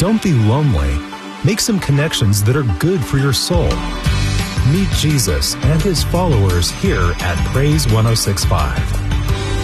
Don't be lonely. Make some connections that are good for your soul. Meet Jesus and his followers here at Praise 106.5.